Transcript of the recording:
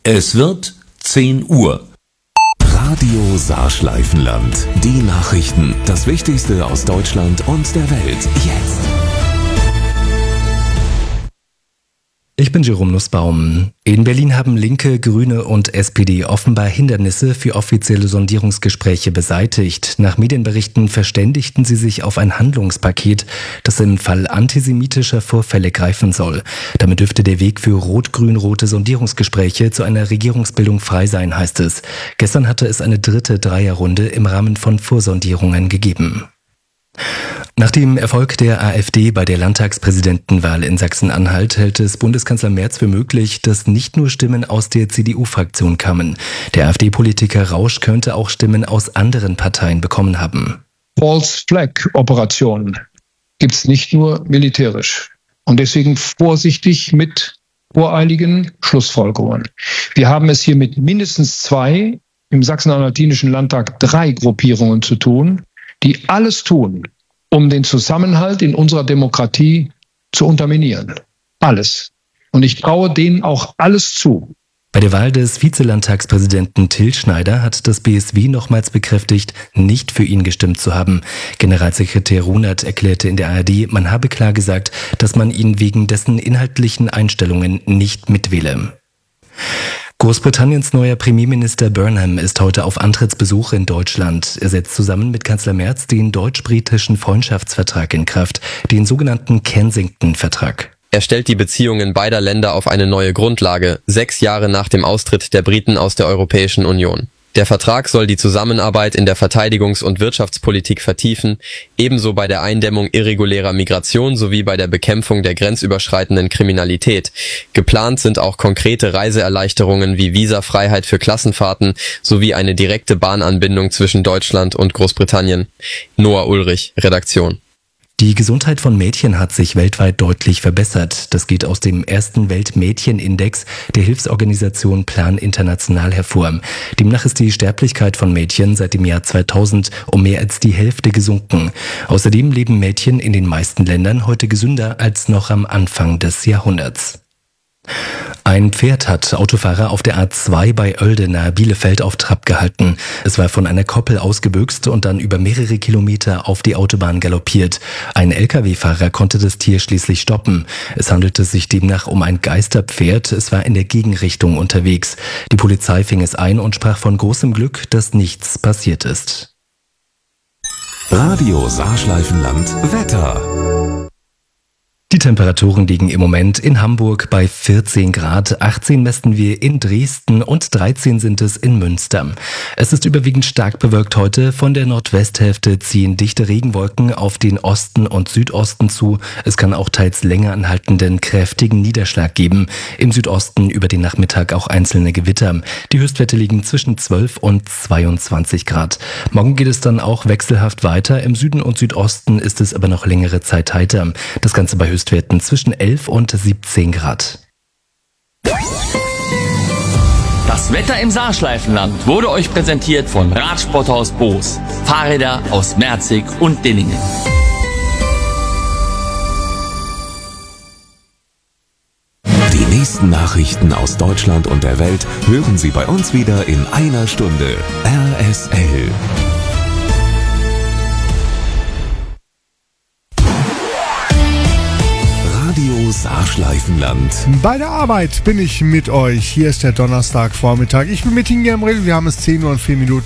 Es wird 10 Uhr. Radio Saarschleifenland. Die Nachrichten. Das Wichtigste aus Deutschland und der Welt. Jetzt. Ich bin Jerome Nussbaum. In Berlin haben Linke, Grüne und SPD offenbar Hindernisse für offizielle Sondierungsgespräche beseitigt. Nach Medienberichten verständigten sie sich auf ein Handlungspaket, das im Fall antisemitischer Vorfälle greifen soll. Damit dürfte der Weg für rot-grün-rote Sondierungsgespräche zu einer Regierungsbildung frei sein, heißt es. Gestern hatte es eine dritte Dreierrunde im Rahmen von Vorsondierungen gegeben. Nach dem Erfolg der AfD bei der Landtagspräsidentenwahl in Sachsen-Anhalt hält es Bundeskanzler Merz für möglich, dass nicht nur Stimmen aus der CDU-Fraktion kamen. Der AfD-Politiker Rausch könnte auch Stimmen aus anderen Parteien bekommen haben. False Flag Operationen gibt's nicht nur militärisch. Und deswegen vorsichtig mit voreiligen Schlussfolgerungen. Wir haben es hier mit mindestens 2, im Sachsen-Anhaltinischen Landtag 3 Gruppierungen zu tun, die alles tun, um den Zusammenhalt in unserer Demokratie zu unterminieren. Alles. Und ich traue denen auch alles zu. Bei der Wahl des Vizelandtagspräsidenten Till Schneider hat das BSW nochmals bekräftigt, nicht für ihn gestimmt zu haben. Generalsekretär Runert erklärte in der ARD, man habe klar gesagt, dass man ihn wegen dessen inhaltlichen Einstellungen nicht mitwähle. Großbritanniens neuer Premierminister Burnham ist heute auf Antrittsbesuch in Deutschland. Er setzt zusammen mit Kanzler Merz den deutsch-britischen Freundschaftsvertrag in Kraft, den sogenannten Kensington-Vertrag. Er stellt die Beziehungen beider Länder auf eine neue Grundlage, 6 Jahre nach dem Austritt der Briten aus der Europäischen Union. Der Vertrag soll die Zusammenarbeit in der Verteidigungs- und Wirtschaftspolitik vertiefen, ebenso bei der Eindämmung irregulärer Migration sowie bei der Bekämpfung der grenzüberschreitenden Kriminalität. Geplant sind auch konkrete Reiseerleichterungen wie Visafreiheit für Klassenfahrten sowie eine direkte Bahnanbindung zwischen Deutschland und Großbritannien. Noah Ulrich, Redaktion. Die Gesundheit von Mädchen hat sich weltweit deutlich verbessert. Das geht aus dem ersten Weltmädchenindex der Hilfsorganisation Plan International hervor. Demnach ist die Sterblichkeit von Mädchen seit dem Jahr 2000 um mehr als die Hälfte gesunken. Außerdem leben Mädchen in den meisten Ländern heute gesünder als noch am Anfang des Jahrhunderts. Ein Pferd hat Autofahrer auf der A2 bei Oelde nahe Bielefeld auf Trab gehalten. Es war von einer Koppel ausgebüxt und dann über mehrere Kilometer auf die Autobahn galoppiert. Ein Lkw-Fahrer konnte das Tier schließlich stoppen. Es handelte sich demnach um ein Geisterpferd. Es war in der Gegenrichtung unterwegs. Die Polizei fing es ein und sprach von großem Glück, dass nichts passiert ist. Radio Saarschleifenland Wetter. Die Temperaturen liegen im Moment in Hamburg bei 14 Grad, 18 messen wir in Dresden und 13 sind es in Münster. Es ist überwiegend stark bewölkt heute. Von der Nordwesthälfte ziehen dichte Regenwolken auf den Osten und Südosten zu. Es kann auch teils länger anhaltenden kräftigen Niederschlag geben. Im Südosten über den Nachmittag auch einzelne Gewitter. Die Höchstwerte liegen zwischen 12 und 22 Grad. Morgen geht es dann auch wechselhaft weiter. Im Süden und Südosten ist es aber noch längere Zeit heiter. Das Ganze bei Höchstwerten zwischen 11 und 17 Grad. Das Wetter im Saarschleifenland wurde euch präsentiert von Radsporthaus Boos. Fahrräder aus Merzig und Dinningen. Die nächsten Nachrichten aus Deutschland und der Welt hören Sie bei uns wieder in einer Stunde. RSL. Radio Saarschleifenland. Bei der Arbeit bin ich mit euch. Hier ist der Donnerstagvormittag. Ich bin mit Ihnen, Gamrill. Wir haben es 10 Uhr und 4 Minuten.